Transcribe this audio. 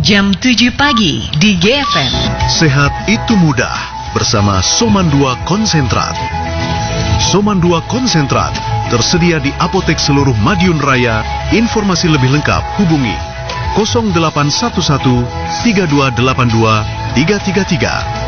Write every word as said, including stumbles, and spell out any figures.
jam tujuh pagi di G F M. Sehat itu mudah bersama Soman dua Konsentrat. Soman dua Konsentrat tersedia di apotek seluruh Madiun Raya. Informasi lebih lengkap hubungi nol delapan satu satu tiga dua delapan dua tiga tiga tiga.